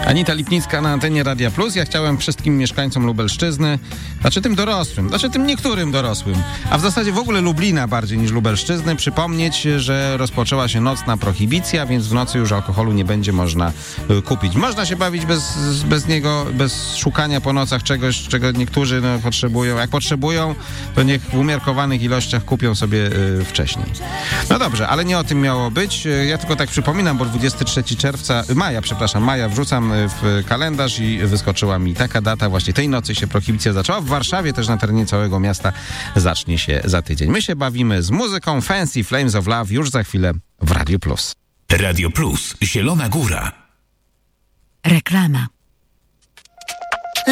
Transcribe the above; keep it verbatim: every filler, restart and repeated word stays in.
Anita Lipnicka na antenie Radia Plus. Ja chciałem wszystkim mieszkańcom Lubelszczyzny, znaczy tym dorosłym, znaczy tym niektórym dorosłym, a w zasadzie w ogóle Lublina bardziej niż Lubelszczyzny, przypomnieć, że rozpoczęła się nocna prohibicja, więc w nocy już alkoholu nie będzie można y, kupić. Można się bawić bez, bez niego, bez szukania po nocach czegoś, czego niektórzy no, potrzebują. Jak potrzebują, to niech w umiarkowanych ilościach kupią sobie y, wcześniej. No dobrze, ale nie o tym miało być. Ja tylko tak przypominam, bo dwudziestego trzeciego czerwca, maja, przepraszam, maja wrzucam w kalendarz i wyskoczyła mi taka data. Właśnie tej nocy się prohibicja zaczęła. W Warszawie też na terenie całego miasta zacznie się za tydzień. My się bawimy z muzyką Fancy Flames of Love już za chwilę w Radio Plus. Radio Plus, Zielona Góra. Reklama.